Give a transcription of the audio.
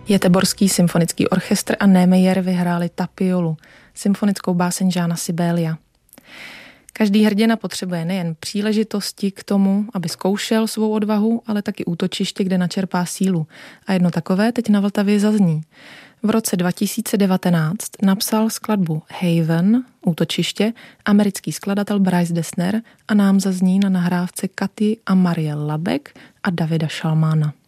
Göteborský symfonický orchestr a Niemeyer vyhráli Tapiolu, symfonickou báseň Jeana Sibelia. Každý hrdina potřebuje nejen příležitosti k tomu, aby zkoušel svou odvahu, ale taky útočiště, kde načerpá sílu. A jedno takové teď na Vltavě zazní. V roce 2019 napsal skladbu Haven, útočiště, americký skladatel Bryce Dessner a nám zazní na nahrávce Katy a Marielle Labek a Davida Šalmána.